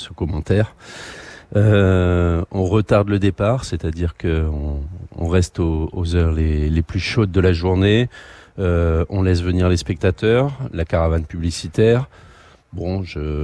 ce commentaire. On retarde le départ, c'est-à-dire qu'on reste aux heures les plus chaudes de la journée. On laisse venir les spectateurs, la caravane publicitaire. Bon,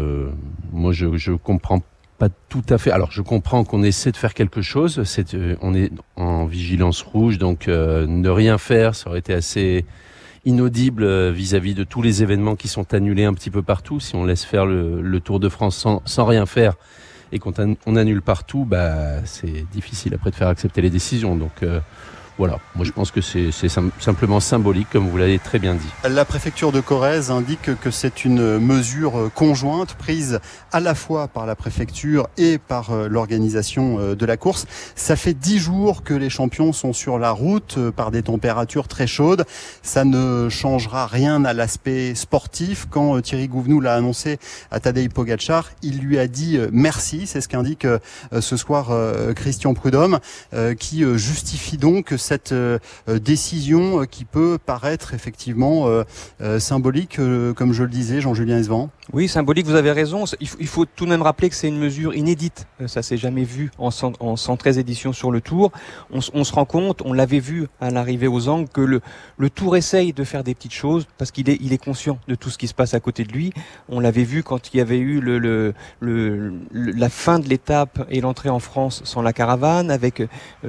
je comprends pas tout à fait. Alors, je comprends qu'on essaie de faire quelque chose. On est en vigilance rouge, donc ne rien faire, ça aurait été assez inaudible vis-à-vis de tous les événements qui sont annulés un petit peu partout. Si on laisse faire le Tour de France sans rien faire et qu'on annule partout, c'est difficile après de faire accepter les décisions. Donc voilà, moi je pense que c'est simplement symbolique, comme vous l'avez très bien dit. La préfecture de Corrèze indique que c'est une mesure conjointe prise à la fois par la préfecture et par l'organisation de la course. Ça fait 10 jours que les champions sont sur la route par des températures très chaudes. Ça ne changera rien à l'aspect sportif. Quand Thierry Gouvenou l'a annoncé à Tadej Pogačar, il lui a dit merci. C'est ce qu'indique ce soir Christian Prudhomme, qui justifie donc cette décision qui peut paraître effectivement symbolique, comme je le disais, Jean-Julien Hesvan. Oui, symbolique, vous avez raison. Il faut tout de même rappeler que c'est une mesure inédite. Ça s'est jamais vu en 113 éditions sur le Tour. On se rend compte, on l'avait vu à l'arrivée aux Angles, que le Tour essaye de faire des petites choses parce qu'il est conscient de tout ce qui se passe à côté de lui. On l'avait vu quand il y avait eu la fin de l'étape et l'entrée en France sans la caravane, avec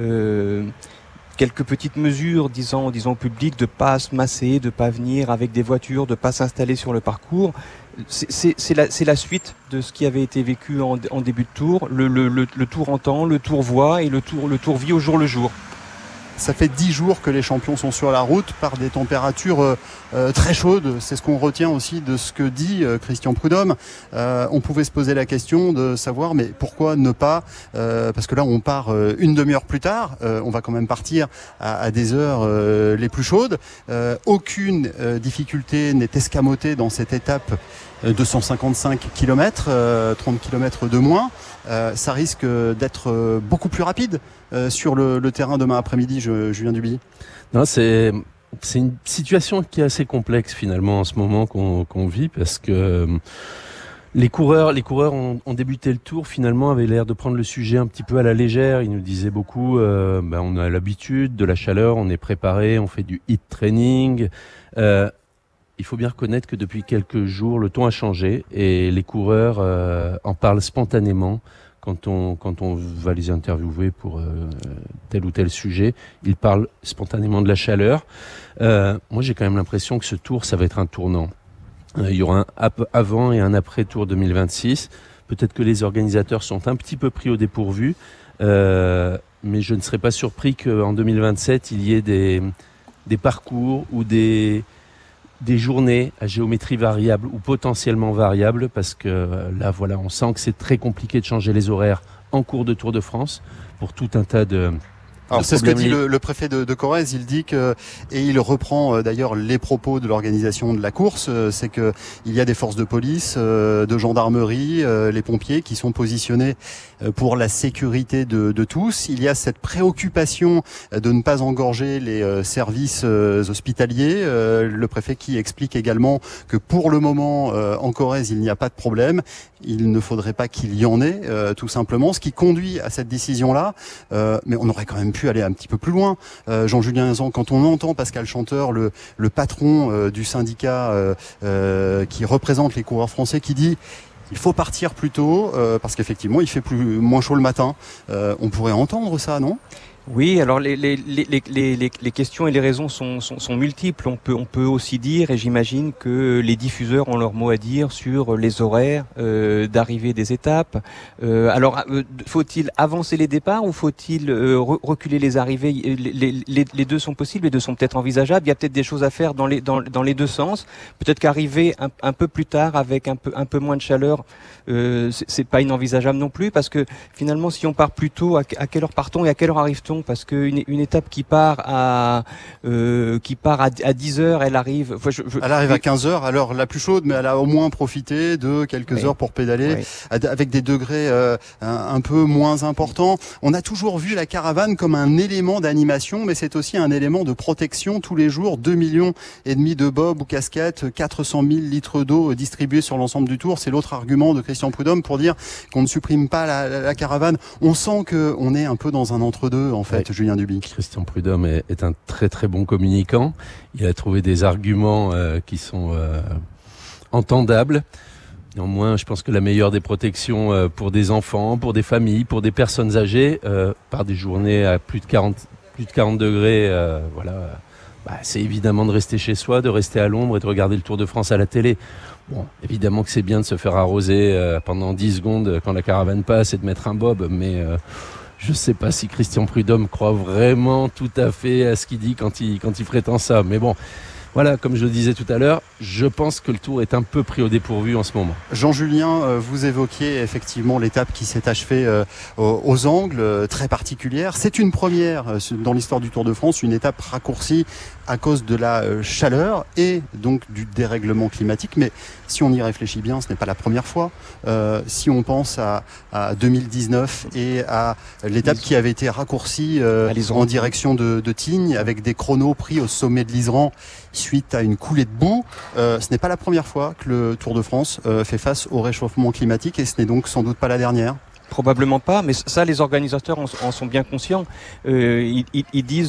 quelques petites mesures disant au public de pas se masser, de pas venir avec des voitures, de pas s'installer sur le parcours. C'est la suite de ce qui avait été vécu en début de tour. Le Tour entend, le Tour voit et le Tour vit au jour le jour. Ça fait 10 jours que les champions sont sur la route par des températures très chaudes. C'est ce qu'on retient aussi de ce que dit Christian Prudhomme. On pouvait se poser la question de savoir, mais pourquoi ne pas parce que là, on part une demi-heure plus tard. On va quand même partir à des heures les plus chaudes. Aucune difficulté n'est escamotée dans cette étape de 155 km, 30 km de moins. Ça risque d'être beaucoup plus rapide sur le terrain demain après-midi, Julien Duby. Non, c'est une situation qui est assez complexe finalement en ce moment qu'on vit, parce que les coureurs ont débuté le Tour, finalement avaient l'air de prendre le sujet un petit peu à la légère. Ils nous disaient beaucoup, on a l'habitude de la chaleur, on est préparé, on fait du HIIT training. Il faut bien reconnaître que depuis quelques jours, le ton a changé et les coureurs en parlent spontanément. Quand on va les interviewer pour tel ou tel sujet, ils parlent spontanément de la chaleur. Moi, j'ai quand même l'impression que ce Tour, ça va être un tournant. Il y aura un avant et un après Tour 2026. Peut-être que les organisateurs sont un petit peu pris au dépourvu, mais je ne serais pas surpris qu'en 2027, il y ait des parcours ou des journées à géométrie variable ou potentiellement variable, parce que là, voilà, on sent que c'est très compliqué de changer les horaires en cours de Tour de France pour tout un tas de... Alors c'est ce que dit le préfet de Corrèze. Il dit que, et il reprend d'ailleurs les propos de l'organisation de la course, c'est que il y a des forces de police, de gendarmerie, les pompiers qui sont positionnés pour la sécurité de tous. Il y a cette préoccupation de ne pas engorger les services hospitaliers. Le préfet qui explique également que pour le moment en Corrèze il n'y a pas de problème. Il ne faudrait pas qu'il y en ait, tout simplement. Ce qui conduit à cette décision-là, mais on aurait quand même pu aller un petit peu plus loin. Jean-Julien Hesvan, quand on entend Pascal Chanteur, le patron du syndicat qui représente les coureurs français, qui dit il faut partir plus tôt parce qu'effectivement il fait moins chaud le matin. On pourrait entendre ça, non ? Oui, alors les questions et les raisons sont multiples. On peut aussi dire, et j'imagine que les diffuseurs ont leur mot à dire sur les horaires d'arrivée des étapes. Alors, faut-il avancer les départs ou faut-il reculer les arrivées ? Les deux sont possibles, les deux sont peut-être envisageables. Il y a peut-être des choses à faire dans les deux sens. Peut-être qu'arriver un peu plus tard avec un peu moins de chaleur, c'est pas inenvisageable non plus, parce que finalement, si on part plus tôt, à quelle heure partons et à quelle heure arrive-t-on peloton parce qu'une étape qui part à 10h, elle arrive. Elle arrive à 15h, alors la plus chaude, mais elle a au moins profité de quelques heures pour pédaler, avec des degrés un peu moins importants. On a toujours vu la caravane comme un élément d'animation, mais c'est aussi un élément de protection. Tous les jours, 2,5 millions de bobs ou casquettes, 400 000 litres d'eau distribués sur l'ensemble du Tour. C'est l'autre argument de Christian Prudhomme pour dire qu'on ne supprime pas la caravane. On sent qu'on est un peu dans un entre-deux, en fait, Julien Duby. Christian Prudhomme est un très très bon communicant. Il a trouvé des arguments qui sont entendables. Néanmoins, je pense que la meilleure des protections pour des enfants, pour des familles, pour des personnes âgées, par des journées à plus de 40 degrés, c'est évidemment de rester chez soi, de rester à l'ombre et de regarder le Tour de France à la télé. Bon, évidemment que c'est bien de se faire arroser pendant 10 secondes quand la caravane passe et de mettre un bob, mais je ne sais pas si Christian Prudhomme croit vraiment tout à fait à ce qu'il dit quand il prétend ça. Mais bon, voilà, comme je le disais tout à l'heure, je pense que le Tour est un peu pris au dépourvu en ce moment. Jean-Julien, vous évoquiez effectivement l'étape qui s'est achevée aux Angles, très particulière. C'est une première dans l'histoire du Tour de France, une étape raccourcie à cause de la chaleur et donc du dérèglement climatique. Mais si on y réfléchit bien, ce n'est pas la première fois. Si on pense à 2019 et à l'étape qui avait été raccourcie en direction de Tignes, avec des chronos pris au sommet de l'Iseran suite à une coulée de boue, ce n'est pas la première fois que le Tour de France fait face au réchauffement climatique et ce n'est donc sans doute pas la dernière. Probablement pas, mais ça les organisateurs en sont bien conscients. Ils disent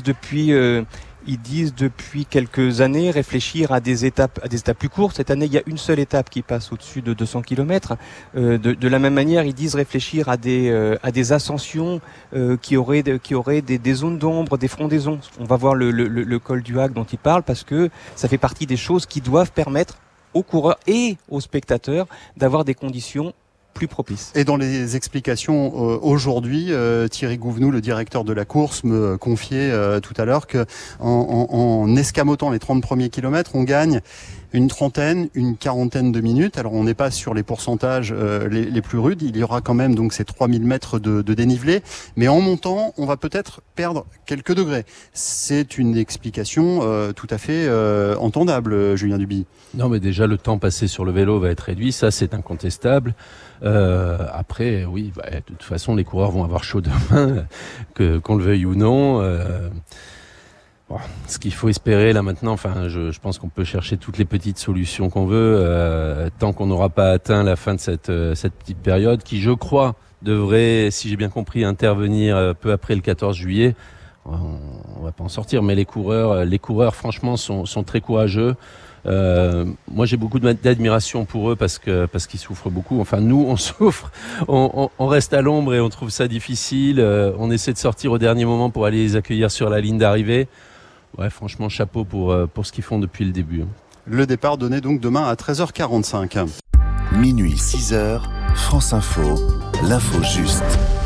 depuis quelques années réfléchir à des étapes plus courtes. Cette année, il y a une seule étape qui passe au-dessus de 200 km. De la même manière, ils disent réfléchir à des ascensions qui auraient des zones d'ombre, des frondaisons. On va voir le col du Hague dont ils parlent parce que ça fait partie des choses qui doivent permettre aux coureurs et aux spectateurs d'avoir des conditions plus propice. Et dans les explications aujourd'hui, Thierry Gouvenou, le directeur de la course, me confiait tout à l'heure que en escamotant les 30 premiers kilomètres, on gagne une quarantaine de minutes. Alors on n'est pas sur les pourcentages les plus rudes, il y aura quand même donc ces 3000 mètres de dénivelé, mais en montant, on va peut-être perdre quelques degrés. C'est une explication tout à fait entendable, Julien Duby. Non, mais déjà le temps passé sur le vélo va être réduit, ça c'est incontestable. Après, oui, de toute façon, les coureurs vont avoir chaud demain, qu'on le veuille ou non. Bon, ce qu'il faut espérer là maintenant, je pense qu'on peut chercher toutes les petites solutions qu'on veut, tant qu'on n'aura pas atteint la fin de cette petite période, qui, je crois, devrait, si j'ai bien compris, intervenir peu après le 14 juillet. On va pas en sortir, mais les coureurs, franchement, sont très courageux. Moi j'ai beaucoup d'admiration pour eux parce qu'ils souffrent beaucoup. Enfin nous on souffre, on reste à l'ombre et on trouve ça difficile. On essaie de sortir au dernier moment pour aller les accueillir sur la ligne d'arrivée. Ouais, franchement chapeau pour ce qu'ils font depuis le début. Le départ donné donc demain à 13h45. Minuit 6h, France Info, l'info juste.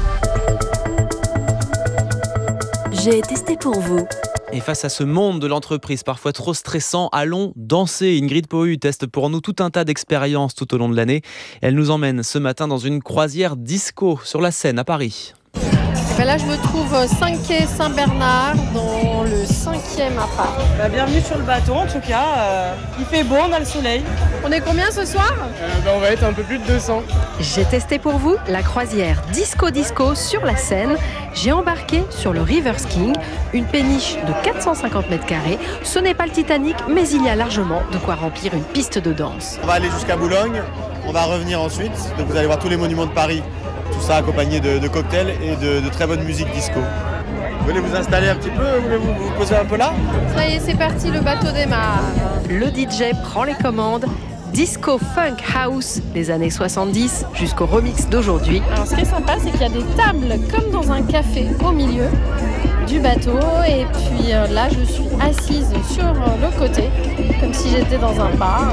J'ai testé pour vous. Et face à ce monde de l'entreprise parfois trop stressant, allons danser. Ingrid Pohu teste pour nous tout un tas d'expériences tout au long de l'année. Elle nous emmène ce matin dans une croisière disco sur la Seine à Paris. Là, je me trouve 5 quai Saint-Bernard, dans le 5e à Paris. Bienvenue sur le bateau, en tout cas. Il fait beau, on a le soleil. On est combien ce soir ? On va être un peu plus de 200. J'ai testé pour vous la croisière Disco sur la Seine. J'ai embarqué sur le River King, une péniche de 450 mètres carrés. Ce n'est pas le Titanic, mais il y a largement de quoi remplir une piste de danse. On va aller jusqu'à Boulogne, on va revenir ensuite. Donc vous allez voir tous les monuments de Paris. Tout ça accompagné de cocktails et de très bonne musique disco. Vous voulez vous installer un petit peu ? Vous voulez vous poser un peu là ? Ça y est, c'est parti, le bateau démarre. Le DJ prend les commandes. Disco Funk House des années 70 jusqu'au remix d'aujourd'hui. Alors ce qui est sympa, c'est qu'il y a des tables comme dans un café au milieu du bateau. Et puis là, je suis assise sur le côté, comme si j'étais dans un bar.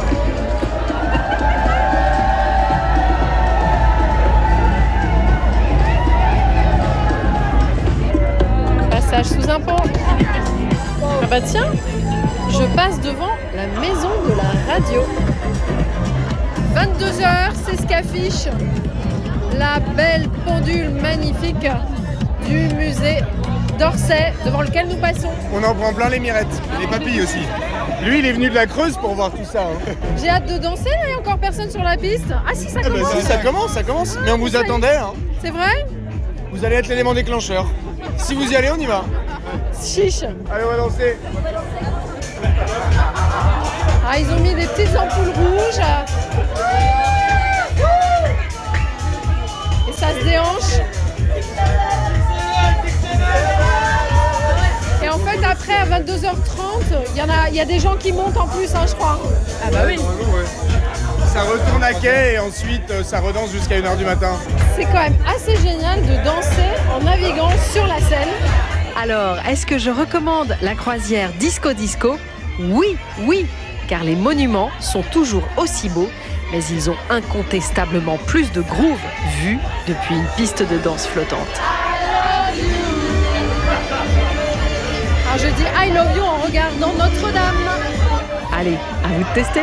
Sous un pont. Ah bah tiens, je passe devant la maison de la radio. 22h, c'est ce qu'affiche la belle pendule magnifique du musée d'Orsay, devant lequel nous passons. On en prend plein les mirettes, et les papilles aussi. Lui, il est venu de la Creuse pour voir tout ça. J'ai hâte de danser, là, il n'y a encore personne sur la piste. Ah si, ça commence. Si, ça commence. Mais on vous attendait. C'est vrai ? Vous allez être l'élément déclencheur. Si vous y allez, on y va. Chiche. Allez, on va danser. Ah, ils ont mis des petites ampoules rouges. Et ça se déhanche. Et en fait, après, à 22h30, il y a des gens qui montent en plus, je crois. Ah bah oui. Ça retourne à quai et ensuite ça redanse jusqu'à 1h du matin. C'est quand même assez génial de danser en naviguant sur la Seine. Alors, est-ce que je recommande la croisière Disco Disco ? Oui, car les monuments sont toujours aussi beaux, mais ils ont incontestablement plus de groove vu depuis une piste de danse flottante. Alors je dis I love you en regardant Notre-Dame. Allez, à vous de tester.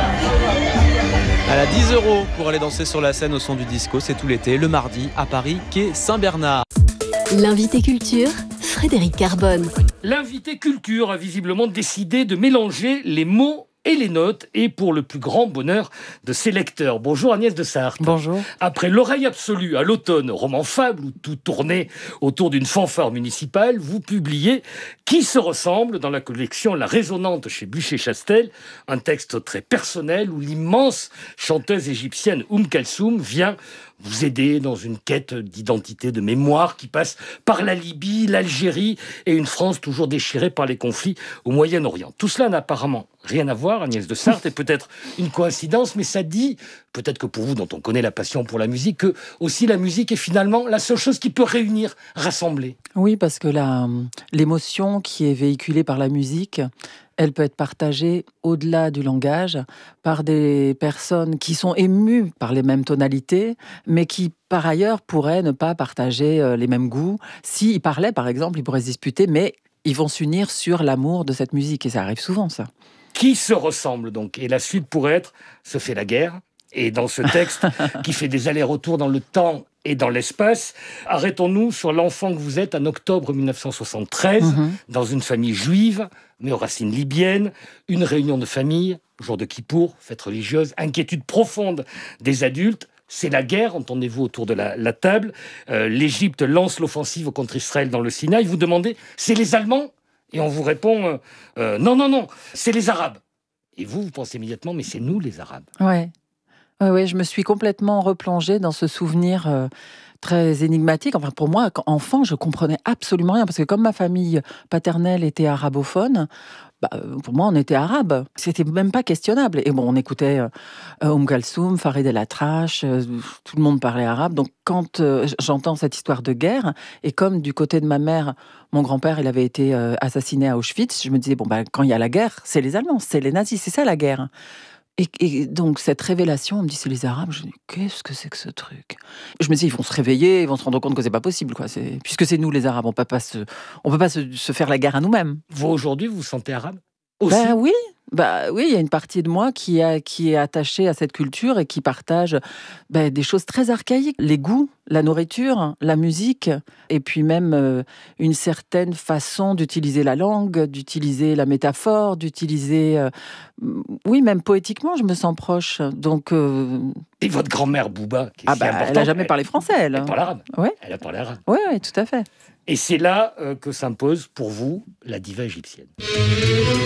Elle a 10 € pour aller danser sur la scène au son du disco, c'est tout l'été, le mardi, à Paris, quai Saint-Bernard. L'invité culture, Frédéric Carbone. L'invité culture a visiblement décidé de mélanger les mots et les notes, et pour le plus grand bonheur de ses lecteurs. Bonjour Agnès de Sarthe. Bonjour. Après L'Oreille absolue à l'automne, roman fable où tout tournait autour d'une fanfare municipale, vous publiez Qui se ressemble dans la collection La Résonante chez Bucher-Chastel, un texte très personnel où l'immense chanteuse égyptienne Kalsoum vient vous aider dans une quête d'identité, de mémoire qui passe par la Libye, l'Algérie et une France toujours déchirée par les conflits au Moyen-Orient. Tout cela n'a apparemment rien à voir, Agnès de Sarthe, et peut-être une coïncidence, mais ça dit, peut-être que pour vous, dont on connaît la passion pour la musique, que aussi la musique est finalement la seule chose qui peut réunir, rassembler. Oui, parce que l'émotion qui est véhiculée par la musique, elle peut être partagée au-delà du langage par des personnes qui sont émues par les mêmes tonalités, mais qui, par ailleurs, pourraient ne pas partager les mêmes goûts. S'ils parlaient, par exemple, ils pourraient se disputer, mais ils vont s'unir sur l'amour de cette musique. Et ça arrive souvent, ça. Qui se ressemble, donc. Et la suite pourrait être « Se fait la guerre ». Et dans ce texte qui fait des allers-retours dans le temps et dans l'espace, arrêtons-nous sur l'enfant que vous êtes en octobre 1973, dans une famille juive, mais aux racines libyennes, une réunion de famille, jour de Kippour, fête religieuse, inquiétude profonde des adultes. C'est la guerre, entendez-vous autour de la table. L'Égypte lance l'offensive contre Israël dans le Sinaï. Vous demandez, c'est les Allemands ? Et on vous répond, non, c'est les Arabes. Et vous pensez immédiatement, mais c'est nous les Arabes. Ouais. Oui, je me suis complètement replongée dans ce souvenir très énigmatique. Enfin, pour moi, enfant, je comprenais absolument rien. Parce que comme ma famille paternelle était arabophone, pour moi, on était arabe. C'était même pas questionnable. Et bon, on écoutait Kalsoum, Farid El Atrache, tout le monde parlait arabe. Donc, quand j'entends cette histoire de guerre, et comme du côté de ma mère, mon grand-père, il avait été assassiné à Auschwitz, je me disais, quand il y a la guerre, c'est les Allemands, c'est les nazis, c'est ça la guerre. Et donc, cette révélation, on me dit, c'est les Arabes. Je me dis, qu'est-ce que c'est que ce truc ? Je me dis, ils vont se réveiller, ils vont se rendre compte que c'est pas possible, quoi. Puisque c'est nous, les Arabes, on peut pas se faire la guerre à nous-mêmes. Vous, aujourd'hui, vous vous sentez arabe aussi ? Oui, il y a une partie de moi qui est attachée à cette culture et qui partage des choses très archaïques. Les goûts, la nourriture, la musique, et puis même une certaine façon d'utiliser la langue, d'utiliser la métaphore, d'utiliser... même poétiquement, je me sens proche. Donc, Et votre grand-mère Bouba, qui est si importante, elle n'a jamais parlé français, elle. Elle parle arabe. Ouais. Elle a parlé arabe. Oui, tout à fait. Et c'est là que s'impose pour vous la diva égyptienne.